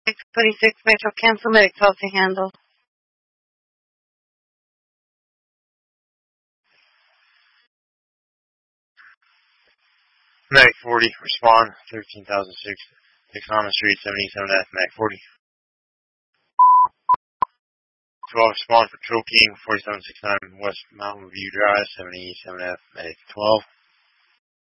626 Metro, cancel medic, call to handle. Medic 40, respond, 13,006, 6 Common Street, 77F, Medic 40. 12, respond for Troll King, 4769 West Mountain View Drive, 77F, Medic 12.